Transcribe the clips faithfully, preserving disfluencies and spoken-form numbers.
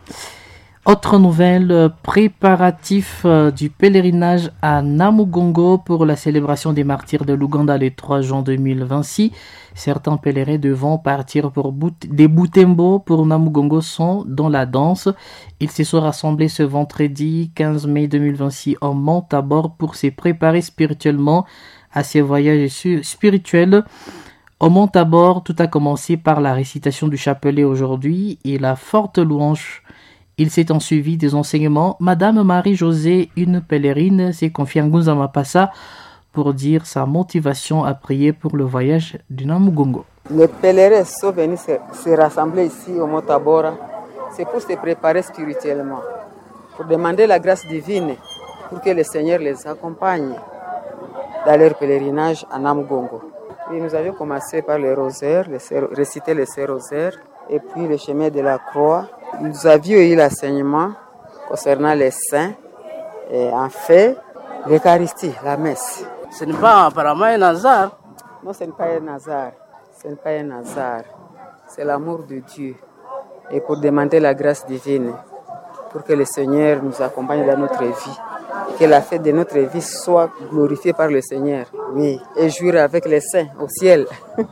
Autre nouvelle, préparatif du pèlerinage à Namugongo pour la célébration des martyrs de l'Ouganda le trois juin deux mille vingt-six. Certains pèlerins devant partir pour Bout- des Butembo pour Namugongo sont dans la danse. Ils se sont rassemblés ce vendredi quinze mai deux mille vingt-six en Mont Tabor pour se préparer spirituellement à ces voyages spirituels. Au Mont Tabor, tout a commencé par la récitation du chapelet aujourd'hui et la forte louange. Il s'est ensuivi des enseignements. Madame Marie-Josée, une pèlerine, s'est confiée à Ngunza Mapassa pour dire sa motivation à prier pour le voyage du Namugongo. Les pèlerins sont venus se, se rassembler ici au Mont Tabora. C'est pour se préparer spirituellement, pour demander la grâce divine, pour que le Seigneur les accompagne dans leur pèlerinage à Namugongo. Et nous avions commencé par le rosaire, le, réciter le Saint Rosaire, et puis le chemin de la croix. Nous avions eu l'enseignement concernant les saints et en fait l'Eucharistie, la messe. Ce n'est pas apparemment un hasard. Non, ce n'est pas un hasard. Ce n'est pas un hasard. C'est l'amour de Dieu. Et pour demander la grâce divine, pour que le Seigneur nous accompagne dans notre vie. Et que la fête de notre vie soit glorifiée par le Seigneur. Oui, et jouir avec les saints au ciel.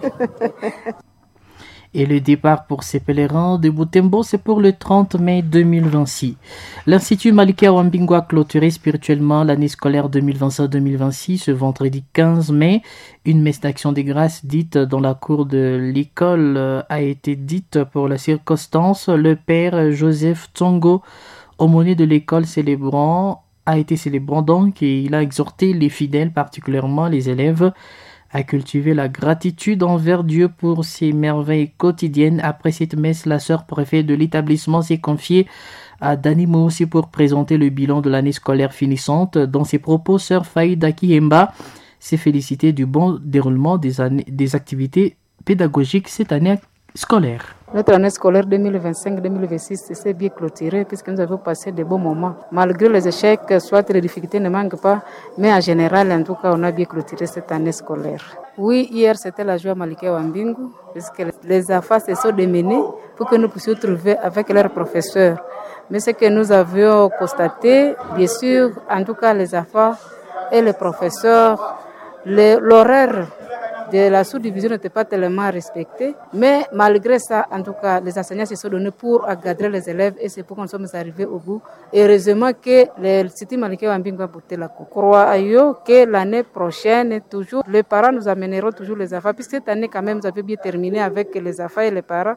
Et le départ pour ces pèlerins de Butembo, c'est pour le trente mai deux mille vingt-six. L'Institut Malika Wambingo a clôturé spirituellement l'année scolaire deux mille vingt-cinq deux mille vingt-six ce vendredi quinze mai. Une messe d'action des grâces dite dans la cour de l'école a été dite pour la circonstance. Le père Joseph Tsongo, aumônier de l'école célébrant, a été célébrant donc et il a exhorté les fidèles, particulièrement les élèves, à cultiver la gratitude envers Dieu pour ses merveilles quotidiennes. Après cette messe, la sœur préfète de l'établissement s'est confiée à Dani Moussi pour présenter le bilan de l'année scolaire finissante. Dans ses propos, sœur Faïda Kihemba s'est félicitée du bon déroulement des, années, des activités pédagogiques cette année scolaire. Notre année scolaire deux mille vingt-cinq deux mille vingt-six s'est bien clôturée puisque nous avons passé de bons moments. Malgré les échecs, soit les difficultés ne manquent pas, mais en général, en tout cas, on a bien clôturé cette année scolaire. Oui, hier, c'était la joie Malika Wambingu, puisque les affaires se sont démenées pour que nous puissions trouver avec leurs professeurs. Mais ce que nous avions constaté, bien sûr, en tout cas, les affaires et les professeurs, les, l'horaire de la sous-division n'était pas tellement respecté, mais malgré ça, en tout cas, les enseignants se sont donnés pour encadrer les élèves et c'est pourquoi nous sommes arrivés au bout. Et heureusement que le City Malika Wambingu a porté la coupe. Croyons que l'année prochaine, toujours, les parents nous amèneront toujours les affaires, puisque cette année, quand même, nous avions bien terminé avec les affaires et les parents.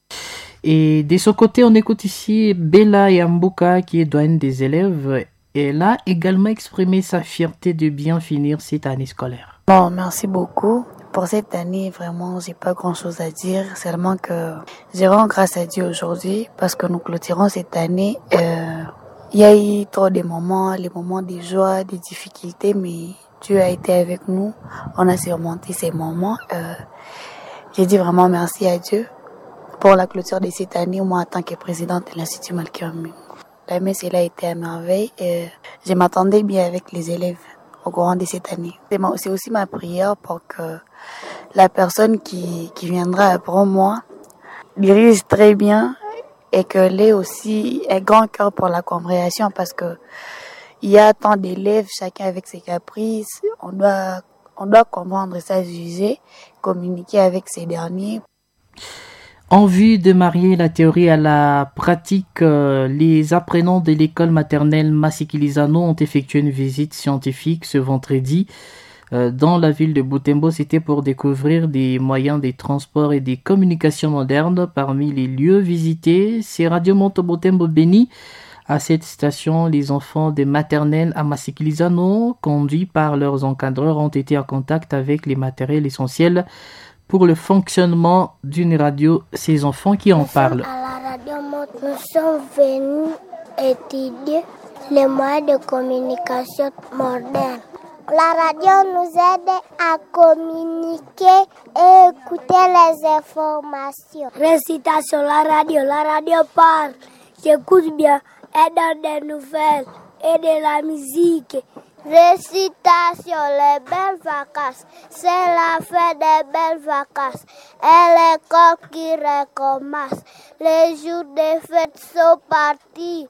Et de son côté, on écoute ici Bella Yambuka, qui est doyenne des élèves. Elle a également exprimé sa fierté de bien finir cette année scolaire. Bon, merci beaucoup. Pour cette année, vraiment, j'ai pas grand chose à dire, seulement que je rends grâce à Dieu aujourd'hui parce que nous clôturons cette année. Euh, il y a eu trop de moments, les moments de joie, des difficultés, mais Dieu a été avec nous. On a surmonté ces moments. Euh, j'ai dit vraiment merci à Dieu pour la clôture de cette année, moi en tant que présidente de l'Institut Malika Wambingu. La messe, elle a été à merveille et je m'attendais bien avec les élèves au courant de cette année. C'est aussi ma prière pour que la personne qui, qui viendra après moi dirige très bien et qu'elle ait aussi un grand cœur pour la congrégation parce que il y a tant d'élèves, chacun avec ses caprices. On doit, on doit comprendre ça, juger, communiquer avec ces derniers. En vue de marier la théorie à la pratique, euh, les apprenants de l'école maternelle Masikilizano ont effectué une visite scientifique ce vendredi euh, dans la ville de Butembo. C'était pour découvrir des moyens de transport et des communications modernes. Parmi les lieux visités, c'est Radio Monto Butembo Beni. À cette station, les enfants des maternelles à Masikilizano, conduits par leurs encadreurs, ont été en contact avec les matériels essentiels pour le fonctionnement d'une radio, ces enfants qui en parlent. À la radio, nous sommes venus étudier les moyens de communication modernes. La radio nous aide à communiquer et écouter les informations. Récitation, la radio, la radio parle, j'écoute bien, elle donne des nouvelles et de la musique. Récitation, les belles vacances, c'est la fin des belles vacances, et l'école qui recommence, les jours de fête sont partis.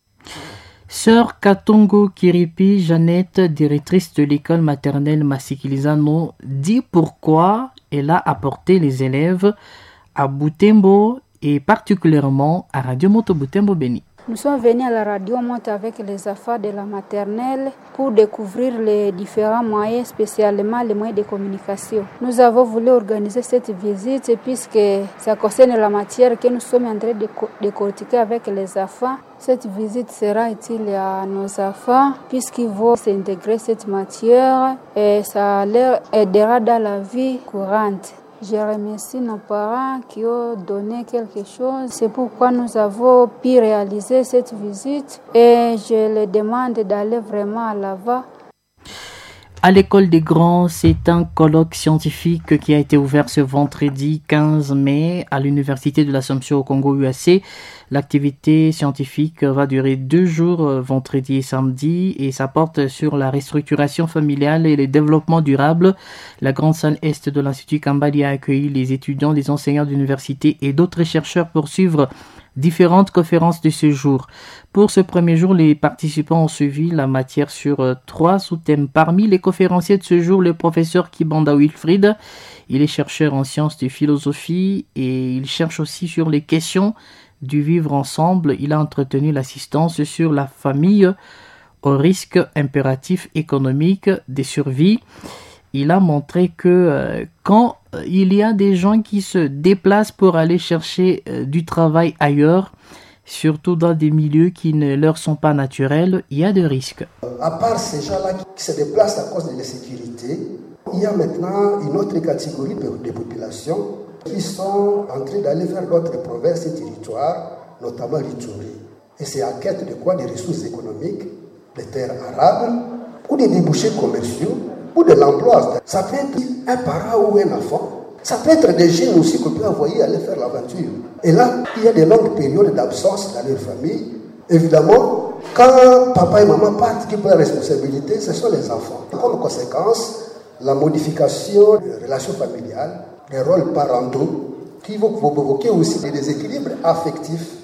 Sœur Katongo Kiripi Jeannette, directrice de l'école maternelle Masikilizano, dit pourquoi elle a apporté les élèves à Butembo et particulièrement à Radio Moto Butembo Beni. Nous sommes venus à la Radio Moto avec les enfants de la maternelle pour découvrir les différents moyens, spécialement les moyens de communication. Nous avons voulu organiser cette visite puisque ça concerne la matière que nous sommes en train de décortiquer avec les enfants. Cette visite sera utile à nos enfants puisqu'ils vont s'intégrer cette matière et ça leur aidera dans la vie courante. Je remercie nos parents qui ont donné quelque chose. C'est pourquoi nous avons pu réaliser cette visite et je les demande d'aller vraiment à l'avant. À l'école des grands, c'est un colloque scientifique qui a été ouvert ce vendredi quinze mai à l'Université de l'Assomption au Congo U A C. L'activité scientifique va durer deux jours, vendredi et samedi, et ça porte sur la restructuration familiale et le développement durable. La grande salle est de l'Institut Kambali a accueilli les étudiants, les enseignants d'université et d'autres chercheurs pour suivre différentes conférences de ce jour. Pour ce premier jour, les participants ont suivi la matière sur euh, trois sous-thèmes. Parmi les conférenciers de ce jour, le professeur Kibanda Wilfried, il est chercheur en sciences de philosophie et il cherche aussi sur les questions du vivre ensemble. Il a entretenu l'assistance sur la famille au risque impératif économique de survie. Il a montré que euh, quand euh, il y a des gens qui se déplacent pour aller chercher euh, du travail ailleurs, surtout dans des milieux qui ne leur sont pas naturels, il y a des risques. À part ces gens-là qui se déplacent à cause de l'insécurité, il y a maintenant une autre catégorie de populations qui sont en train d'aller vers d'autres provinces et territoires, notamment l'Ituri. Et c'est en quête de quoi? Des ressources économiques, des terres arables ou des débouchés commerciaux ou de l'emploi. Ça peut être un parent ou un enfant. Ça peut être des jeunes aussi qu'on peut envoyer aller faire l'aventure. Et là, il y a des longues périodes d'absence dans leur famille. Évidemment, quand papa et maman partent, qui prennent la responsabilité, ce sont les enfants. Comme conséquence, la modification des relations familiales, des rôles parentaux, qui vont provoquer aussi des déséquilibres affectifs.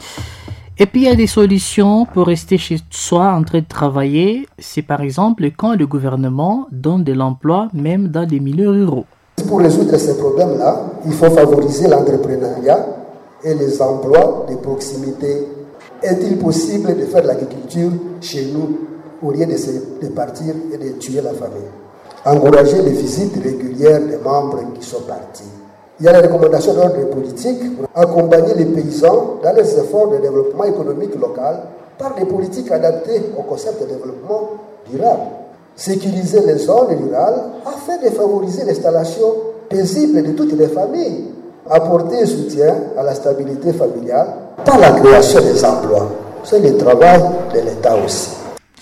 Et puis il y a des solutions pour rester chez soi en train de travailler. C'est par exemple quand le gouvernement donne de l'emploi même dans les milieux ruraux. Pour résoudre ces problèmes-là, il faut favoriser l'entrepreneuriat et les emplois de proximité. Est-il possible de faire de l'agriculture chez nous au lieu de, se, de partir et de tuer la famille? Encourager les visites régulières des membres qui sont partis. Il y a les recommandations d'ordre politique pour accompagner les paysans dans les efforts de développement économique local par des politiques adaptées au concept de développement durable. Sécuriser les zones rurales afin de favoriser l'installation paisible de toutes les familles. Apporter un soutien à la stabilité familiale par la création des emplois. C'est le travail de l'État aussi.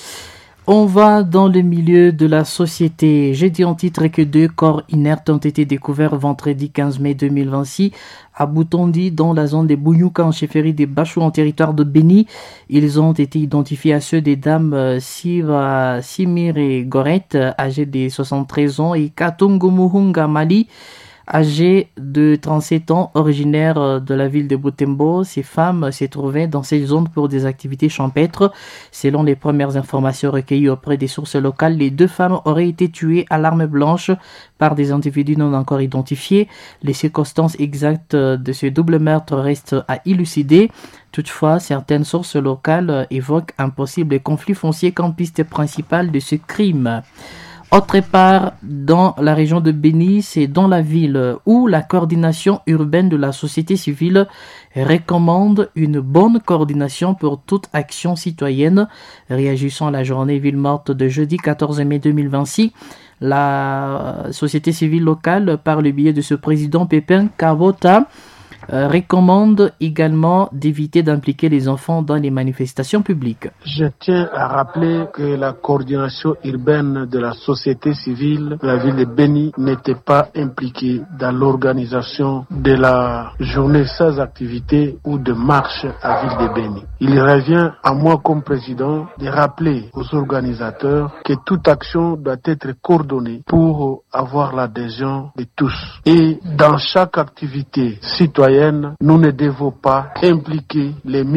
On va dans le milieu de la société. J'ai dit en titre que deux corps inertes ont été découverts vendredi quinze mai deux mille vingt-six à Butondi, dans la zone des Bouyouka, en chefferie des Bachou, en territoire de Beni. Ils ont été identifiés à ceux des dames Siva Simir et Goret, âgées de soixante-treize ans, et Katongo Muhunga Mali, âgée de trente-sept ans, originaire de la ville de Butembo. Ces femmes se trouvaient dans cette zone pour des activités champêtres. Selon les premières informations recueillies auprès des sources locales, les deux femmes auraient été tuées à l'arme blanche par des individus non encore identifiés. Les circonstances exactes de ce double meurtre restent à élucider. Toutefois, certaines sources locales évoquent un possible conflit foncier comme piste principale de ce crime. Autre part, dans la région de Beni, c'est dans la ville où la coordination urbaine de la société civile recommande une bonne coordination pour toute action citoyenne. Réagissant à la journée ville morte de jeudi quatorze mai deux mille vingt-six, la société civile locale, par le biais de ce président Pépin Kavota, euh, recommande également d'éviter d'impliquer les enfants dans les manifestations publiques. Je tiens à rappeler que la coordination urbaine de la société civile de la ville de Beni n'était pas impliquée dans l'organisation de la journée sans activité ou de marche à ville de Beni. Il revient à moi comme président de rappeler aux organisateurs que toute action doit être coordonnée pour avoir l'adhésion de tous. Et dans chaque activité citoyenne, nous ne devons pas impliquer les